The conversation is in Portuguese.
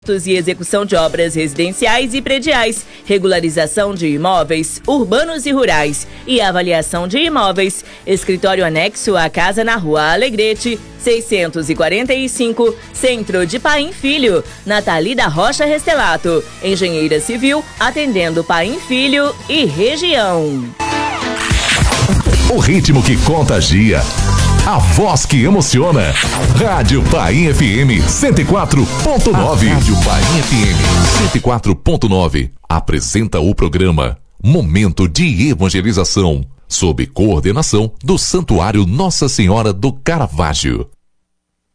E execução de obras residenciais e prediais, regularização de imóveis urbanos e rurais e avaliação de imóveis. Escritório anexo à casa na Rua Alegrete, 645, Centro de Paim Filho, Nathalie da Rocha Restelato. Engenheira civil, atendendo Paim Filho e região. O ritmo que contagia. A voz que emociona. Rádio Paim FM 104.9. Rádio Paim FM 104.9 apresenta o programa Momento de Evangelização, sob coordenação do Santuário Nossa Senhora do Caravaggio.